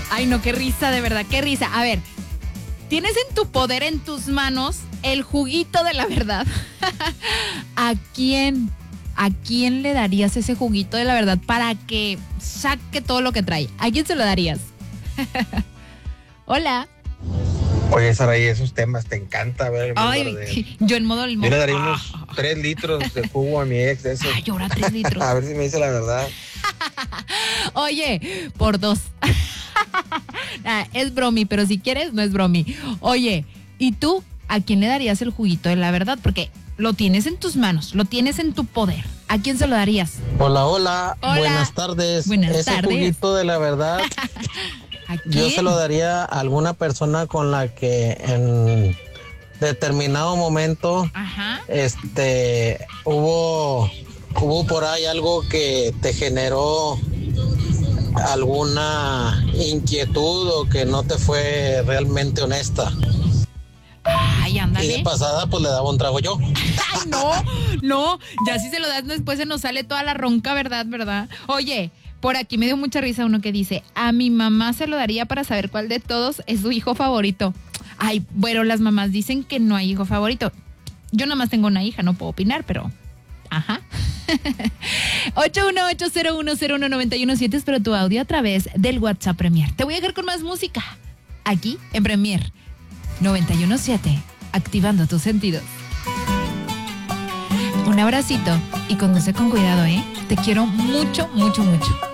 Ay, no, qué risa, de verdad, qué risa. A ver, tienes en tu poder, en tus manos, el juguito de la verdad. ¿A quién le darías ese juguito de la verdad para que saque todo lo que trae? ¿A quién se lo darías? Hola. Oye, Saraí, esos temas te encanta ver. Ay, yo en modo limón. Yo le daría unos 3 litros de jugo a mi ex de esos. Ay, ahora 3 litros. A ver si me dice la verdad. Oye, por 2. Es bromi, pero si quieres, no es bromi. Oye, ¿y tú a quién le darías el juguito de la verdad? Porque lo tienes en tus manos, lo tienes en tu poder. ¿A quién se lo darías? Hola. Buenas tardes. Buenas tardes. Ese juguito de la verdad, ¿A quién? yo se lo daría a alguna persona con la que en determinado momento Ajá. hubo por ahí algo que te generó alguna inquietud o que no te fue realmente honesta. Ay, Y ándale. de pasada pues le daba un trago yo. Ay, no, ya si se lo das después se nos sale toda la ronca, ¿verdad? Oye, por aquí me dio mucha risa uno que dice, a mi mamá se lo daría para saber cuál de todos es su hijo favorito. Ay, bueno, las mamás dicen que no hay hijo favorito. Yo nada más tengo una hija, no puedo opinar, pero... Ajá. 81801019117, espero tu audio a través del WhatsApp Premier. Te voy a dejar con más música aquí en Premier 917, activando tus sentidos. Un abracito y conduce con cuidado, ¿eh? Te quiero mucho, mucho, mucho.